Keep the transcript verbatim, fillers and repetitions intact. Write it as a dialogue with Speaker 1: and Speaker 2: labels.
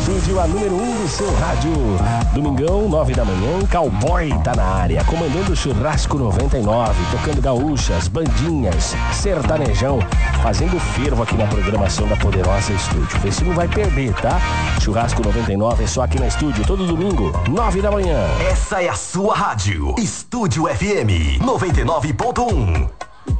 Speaker 1: estúdio, a número um do seu rádio. Domingão, nove da manhã, Cowboy tá na área, comandando o Churrasco noventa e nove, tocando gaúchas, bandinhas, sertanejão, fazendo fervo aqui na programação da Poderosa Estúdio. Vê se não vai perder, tá? Churrasco noventa e nove é só aqui na estúdio, todo domingo, nove da manhã.
Speaker 2: Essa é a sua rádio. Estúdio F M noventa e nove ponto um.